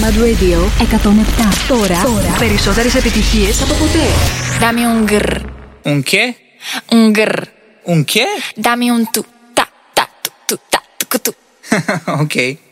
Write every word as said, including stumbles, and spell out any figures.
Mad Radio εκατόν επτά. Τώρα, Τώρα. περισσότερες επιτυχίες από ποτέ. Dame un grr. Un qué? Un grr. Un qué? Dame un tu, ta, ta, tu, tu, ta, tu, tu. Ok.